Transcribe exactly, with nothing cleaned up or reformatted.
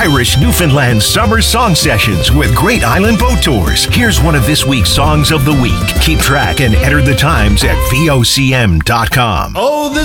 Irish Newfoundland Summer Song Sessions with Great Island Boat Tours. Here's one of this week's Songs of the Week. Keep track and enter the times at V O C M dot com. Oh, the